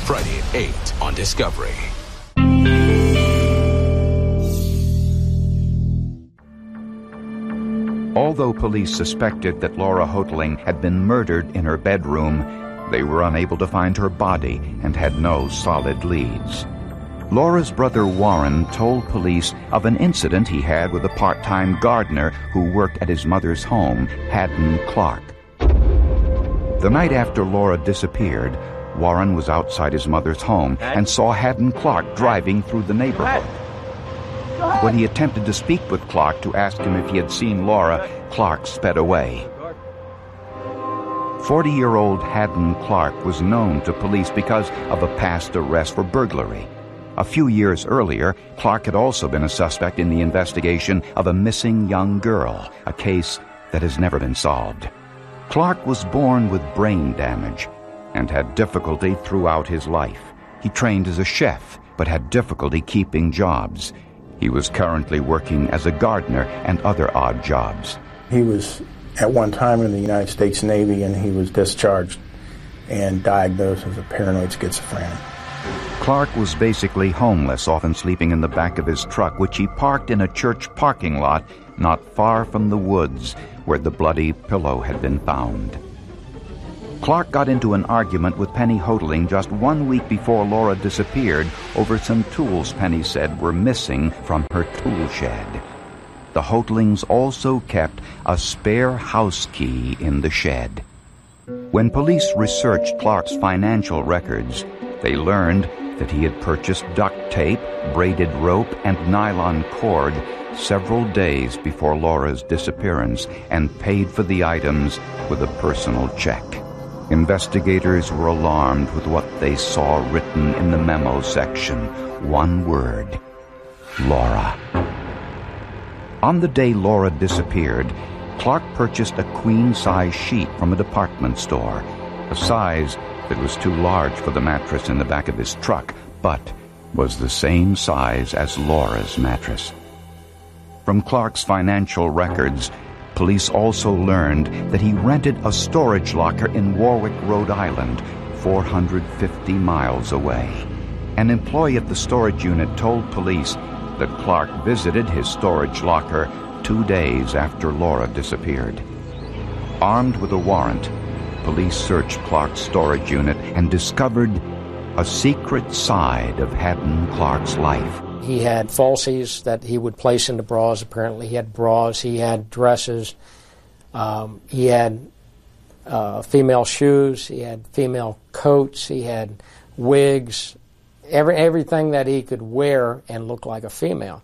Friday at 8 on Discovery. Although police suspected that Laura Hoteling had been murdered in her bedroom, they were unable to find her body and had no solid leads. Laura's brother Warren told police of an incident he had with a part-time gardener who worked at his mother's home, Haddon Clark. The night after Laura disappeared, Warren was outside his mother's home and saw Haddon Clark driving through the neighborhood. When he attempted to speak with Clark to ask him if he had seen Laura, Clark sped away. 40-year-old Haddon Clark was known to police because of a past arrest for burglary. A few years earlier, Clark had also been a suspect in the investigation of a missing young girl, a case that has never been solved. Clark was born with brain damage and had difficulty throughout his life. He trained as a chef, but had difficulty keeping jobs. He was currently working as a gardener and other odd jobs. He was at one time in the United States Navy, and he was discharged and diagnosed as a paranoid schizophrenic. Clark was basically homeless, often sleeping in the back of his truck, which he parked in a church parking lot not far from the woods where the bloody pillow had been found. Clark got into an argument with Penny Hoteling just 1 week before Laura disappeared over some tools Penny said were missing from her tool shed. The Hotelings also kept a spare house key in the shed. When police researched Clark's financial records, they learned that he had purchased duct tape, braided rope, and nylon cord several days before Laura's disappearance and paid for the items with a personal check. Investigators were alarmed with what they saw written in the memo section. One word: Laura. On the day Laura disappeared, Clark purchased a queen-size sheet from a department store, a size that was too large for the mattress in the back of his truck, but was the same size as Laura's mattress. From Clark's financial records, police also learned that he rented a storage locker in Warwick, Rhode Island, 450 miles away. An employee at the storage unit told police that Clark visited his storage locker 2 days after Laura disappeared. Armed with a warrant, police searched Clark's storage unit and discovered a secret side of Haddon Clark's life. He had falsies that he would place into bras. Apparently he had bras, he had dresses, he had female shoes, he had female coats, he had wigs, everything that he could wear and look like a female.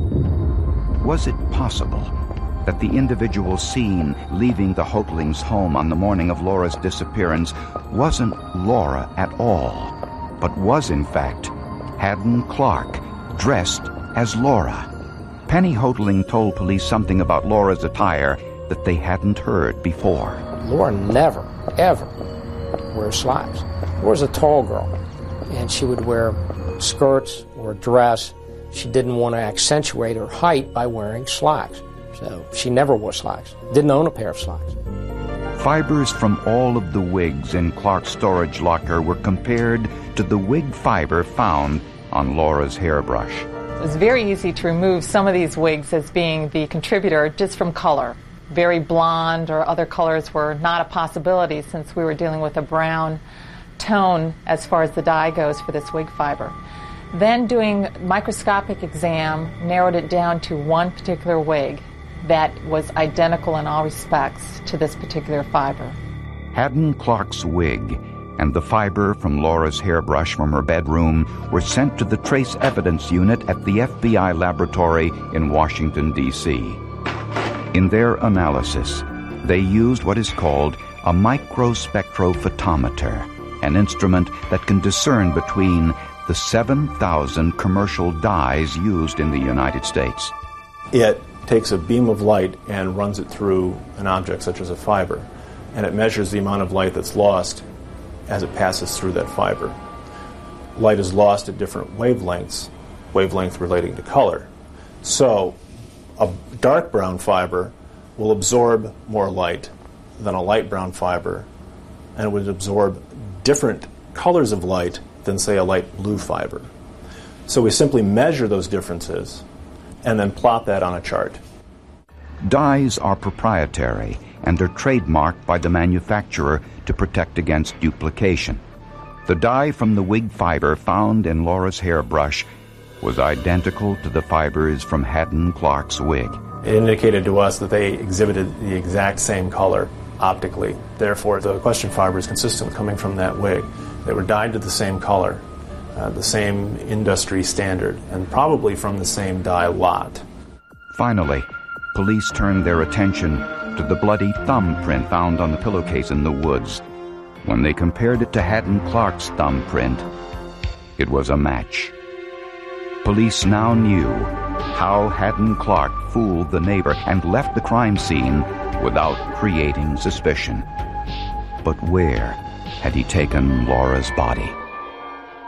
Was it possible that the individual seen leaving the Hotelings' home on the morning of Laura's disappearance wasn't Laura at all, but was in fact Haddon Clark, dressed as Laura? Penny Hoteling told police something about Laura's attire that they hadn't heard before. Laura never, ever wears slacks. Laura's a tall girl, and she would wear skirts or a dress. She didn't want to accentuate her height by wearing slacks. So she never wore slacks. Didn't own a pair of slacks. Fibers from all of the wigs in Clark's storage locker were compared to the wig fiber found on Laura's hairbrush. It was very easy to remove some of these wigs as being the contributor just from color. Very blonde or other colors were not a possibility since we were dealing with a brown tone as far as the dye goes for this wig fiber. Then doing microscopic exam narrowed it down to one particular wig that was identical in all respects to this particular fiber. Haddon Clark's wig and the fiber from Laura's hairbrush from her bedroom were sent to the Trace Evidence Unit at the FBI laboratory in Washington, D.C. In their analysis, they used what is called a microspectrophotometer, an instrument that can discern between the 7,000 commercial dyes used in the United States. It takes a beam of light and runs it through an object such as a fiber, and it measures the amount of light that's lost as it passes through that fiber. Light is lost at different wavelengths, wavelength relating to color. So a dark brown fiber will absorb more light than a light brown fiber, and it would absorb different colors of light than, say, a light blue fiber. So we simply measure those differences and then plot that on a chart. Dyes are proprietary and are trademarked by the manufacturer to protect against duplication. The dye from the wig fiber found in Laura's hairbrush was identical to the fibers from Haddon Clark's wig. It indicated to us that they exhibited the exact same color optically. Therefore, the question fiber is consistent with coming from that wig. They were dyed to the same color, the same industry standard, and probably from the same dye lot. Finally, police turned their attention to the bloody thumbprint found on the pillowcase in the woods. When they compared it to Haddon Clark's thumbprint, it was a match. Police now knew how Haddon Clark fooled the neighbor and left the crime scene without creating suspicion. But where had he taken Laura's body?